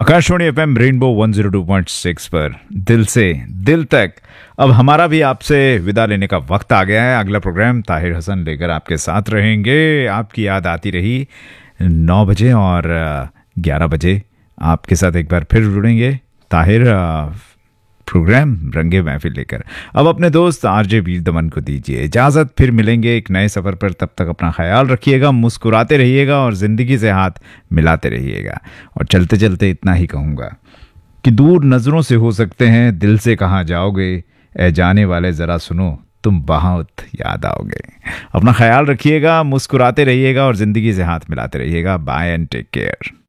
Akashvani FM rainbow 102.6 पर दिल से दिल तक। अब हमारा भी आपसे विदा लेने का वक्त आ गया है। अगला प्रोग्राम ताहिर हसन लेकर आपके साथ रहेंगे। आपकी याद आती रही 9 बजे और 11 बजे आपके साथ एक बार फिर जुड़ेंगे ताहिर प्रोग्राम रंगे महफिल लेकर। अब अपने दोस्त आरजे वीर दमन को दीजिए इजाज़त, फिर मिलेंगे एक नए सफ़र पर। तब तक अपना ख्याल रखिएगा, मुस्कुराते रहिएगा और ज़िंदगी से हाथ मिलाते रहिएगा। और चलते चलते इतना ही कहूँगा कि दूर नज़रों से हो सकते हैं, दिल से कहाँ जाओगे, ए जाने वाले ज़रा सुनो, तुम बहुत याद आओगे। अपना ख्याल रखिएगा, मुस्कुराते रहिएगा और ज़िंदगी से हाथ मिलाते रहिएगा। Bye and take care.